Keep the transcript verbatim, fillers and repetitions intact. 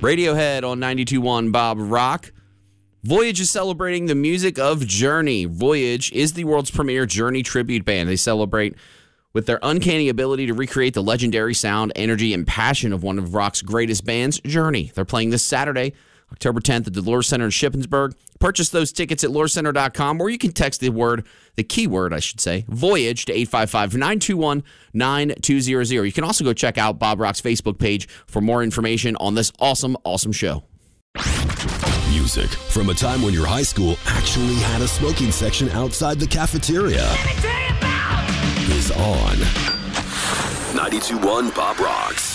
Radiohead on ninety-two point one Bob Rock. Voyage is celebrating the music of Journey. Voyage is the world's premier Journey tribute band. They celebrate with their uncanny ability to recreate the legendary sound, energy, and passion of one of rock's greatest bands, Journey. They're playing this Saturday, October tenth at the Lohr Center in Shippensburg. Purchase those tickets at lohr center dot com, or you can text the word, the keyword, I should say, Voyage to eight five five, nine two one, nine two zero zero. You can also go check out Bob Rock's Facebook page for more information on this awesome, awesome show. Music from a time when your high school actually had a smoking section outside the cafeteria is on ninety-two point one Bob Rocks.